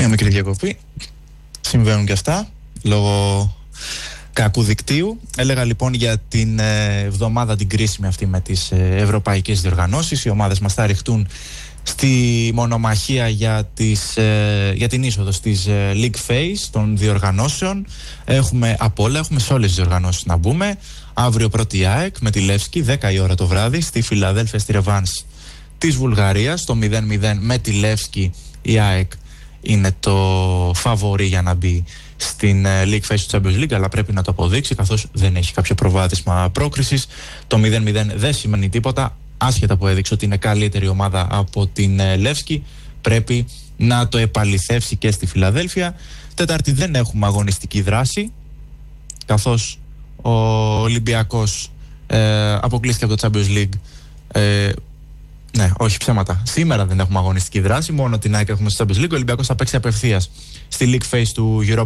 Μια μικρή διακοπή. Συμβαίνουν και αυτά λόγω κακού δικτύου. Έλεγα λοιπόν για την εβδομάδα την κρίσιμη αυτή με τις ευρωπαϊκές διοργανώσεις. Οι ομάδες μας θα ρηχτούν στη μονομαχία για την είσοδο στις League Phase των διοργανώσεων. Έχουμε από όλα, έχουμε σε όλες τις διοργανώσεις να μπούμε. Αύριο πρώτη ΑΕΚ με τη Λεύσκη, 10 η ώρα το βράδυ, στη Φιλαδέλφια, στη ρεβάνς της Βουλγαρίας. Το 0-0 με τη Λεύσκη η ΑΕΚ είναι το φαβορί για να μπει στην League Phase του Champions League, αλλά πρέπει να το αποδείξει καθώς δεν έχει κάποιο προβάδισμα πρόκρισης. Το 0-0 δεν σημαίνει τίποτα, άσχετα που έδειξε ότι είναι καλύτερη ομάδα από την Λεύσκη. Πρέπει να το επαληθεύσει και στη Φιλαδέλφια. Τετάρτη δεν έχουμε αγωνιστική δράση, καθώς ο Ολυμπιακός αποκλείστηκε από το Champions League. Ναι, όχι ψέματα. Σήμερα δεν έχουμε αγωνιστική δράση, μόνο την ΑΕΚ έχουμε στο Champions League. Ο Ολυμπιακός θα παίξει απευθείας στη League Phase του Europa